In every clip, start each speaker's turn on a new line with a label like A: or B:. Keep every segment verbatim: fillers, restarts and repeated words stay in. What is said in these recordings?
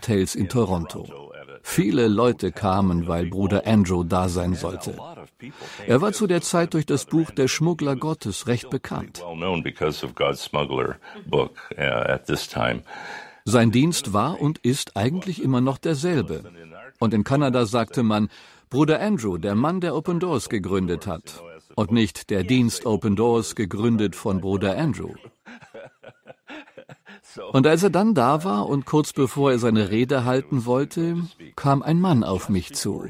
A: Hotels in Toronto. Viele Leute kamen, weil Bruder Andrew da sein sollte. Er war zu der Zeit durch das Buch Der Schmuggler Gottes recht bekannt. Sein Dienst war und ist eigentlich immer noch derselbe. Und in Kanada sagte man, Bruder Andrew, der Mann, der Open Doors gegründet hat. Und nicht der Dienst Open Doors, gegründet von Bruder Andrew. Und als er dann da war und kurz bevor er seine Rede halten wollte, kam ein Mann auf mich zu.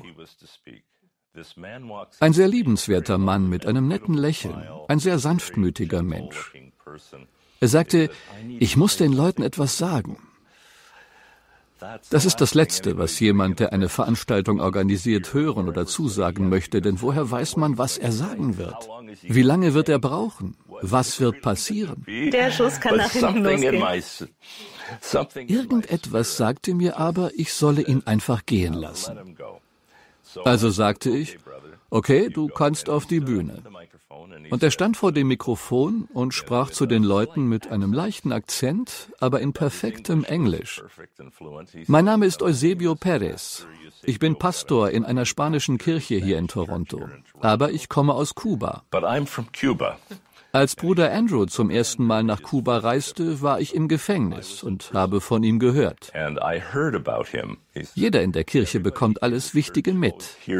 A: Ein sehr liebenswerter Mann mit einem netten Lächeln, ein sehr sanftmütiger Mensch. Er sagte, ich muss den Leuten etwas sagen. Das ist das Letzte, was jemand, der eine Veranstaltung organisiert, hören oder zusagen möchte, denn woher weiß man, was er sagen wird? Wie lange wird er brauchen? Was wird passieren?
B: Der Schuss kann nach hinten losgehen.
A: Irgendetwas sagte mir aber, ich solle ihn einfach gehen lassen. Also sagte ich, okay, du kannst auf die Bühne. Und er stand vor dem Mikrofon und sprach zu den Leuten mit einem leichten Akzent, aber in perfektem Englisch. Mein Name ist Eusebio Perez. Ich bin Pastor in einer spanischen Kirche hier in Toronto, aber ich komme aus Kuba. Als Bruder Andrew zum ersten Mal nach Kuba reiste, war ich im Gefängnis und habe von ihm gehört. Jeder in der Kirche bekommt alles Wichtige mit.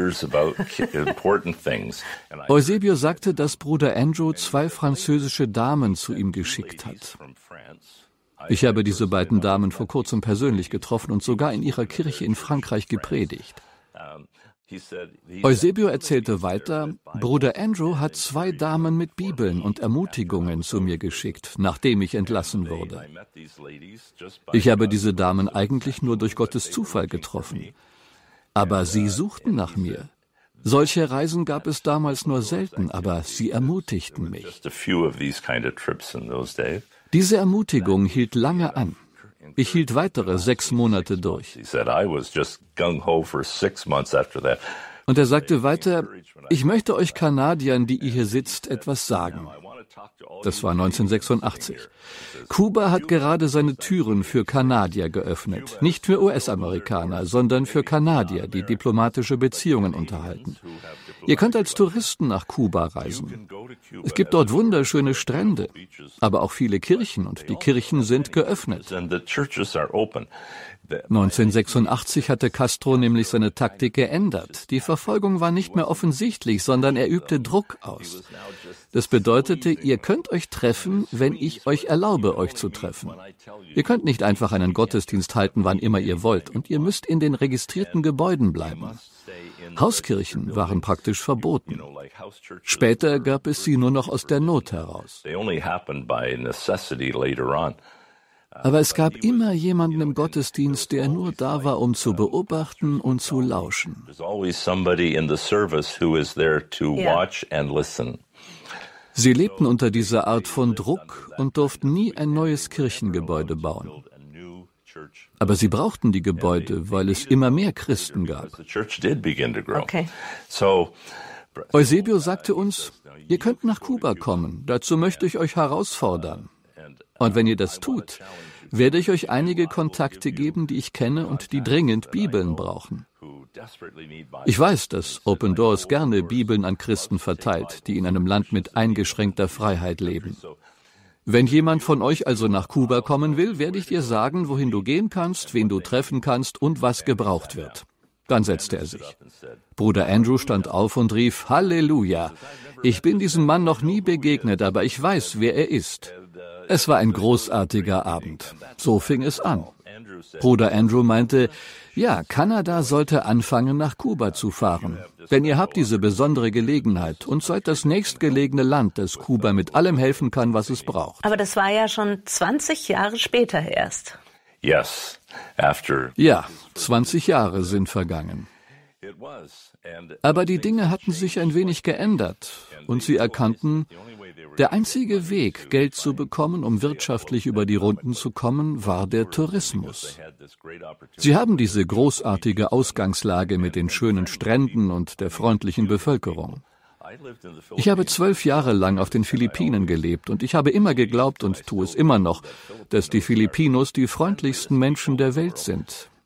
A: Eusebio sagte, dass Bruder Andrew zwei französische Damen zu ihm geschickt hat. Ich habe diese beiden Damen vor kurzem persönlich getroffen und sogar in ihrer Kirche in Frankreich gepredigt. Eusebio erzählte weiter, Bruder Andrew hat zwei Damen mit Bibeln und Ermutigungen zu mir geschickt, nachdem ich entlassen wurde. Ich habe diese Damen eigentlich nur durch Gottes Zufall getroffen. Aber sie suchten nach mir. Solche Reisen gab es damals nur selten, aber sie ermutigten mich. Diese Ermutigung hielt lange an. Ich hielt weitere sechs Monate durch. Und er sagte weiter, ich möchte euch Kanadiern, die ihr hier sitzt, etwas sagen. Das war neunzehnhundertsechsundachtzig. Kuba hat gerade seine Türen für Kanadier geöffnet. Nicht für U S-Amerikaner, sondern für Kanadier, die diplomatische Beziehungen unterhalten. Ihr könnt als Touristen nach Kuba reisen. Es gibt dort wunderschöne Strände, aber auch viele Kirchen und die Kirchen sind geöffnet. neunzehnhundertsechsundachtzig hatte Castro nämlich seine Taktik geändert. Die Verfolgung war nicht mehr offensichtlich, sondern er übte Druck aus. Das bedeutete, ihr könnt euch treffen, wenn ich euch erlaube, euch zu treffen. Ihr könnt nicht einfach einen Gottesdienst halten, wann immer ihr wollt, und ihr müsst in den registrierten Gebäuden bleiben. Hauskirchen waren praktisch verboten. Später gab es sie nur noch aus der Not heraus. Aber es gab immer jemanden im Gottesdienst, der nur da war, um zu beobachten und zu lauschen. Sie lebten unter dieser Art von Druck und durften nie ein neues Kirchengebäude bauen. Aber sie brauchten die Gebäude, weil es immer mehr Christen gab.
B: Okay.
A: Eusebio sagte uns, ihr könnt nach Kuba kommen, dazu möchte ich euch herausfordern. Und wenn ihr das tut, werde ich euch einige Kontakte geben, die ich kenne und die dringend Bibeln brauchen. Ich weiß, dass Open Doors gerne Bibeln an Christen verteilt, die in einem Land mit eingeschränkter Freiheit leben. Wenn jemand von euch also nach Kuba kommen will, werde ich dir sagen, wohin du gehen kannst, wen du treffen kannst und was gebraucht wird. Dann setzte er sich. Bruder Andrew stand auf und rief, Halleluja! Ich bin diesem Mann noch nie begegnet, aber ich weiß, wer er ist. Es war ein großartiger Abend. So fing es an. Bruder Andrew meinte, ja, Kanada sollte anfangen, nach Kuba zu fahren. Denn ihr habt diese besondere Gelegenheit und seid das nächstgelegene Land, das Kuba mit allem helfen kann, was es braucht.
B: Aber das war ja schon zwanzig Jahre später erst.
A: Ja, zwanzig Jahre sind vergangen. Aber die Dinge hatten sich ein wenig geändert und sie erkannten, der einzige Weg, Geld zu bekommen, um wirtschaftlich über die Runden zu kommen, war der Tourismus. Sie haben diese großartige Ausgangslage mit den schönen Stränden und der freundlichen Bevölkerung. Ich habe zwölf Jahre lang auf den Philippinen gelebt und ich habe immer geglaubt und tue es immer noch, dass die Filipinos die freundlichsten Menschen der Welt sind.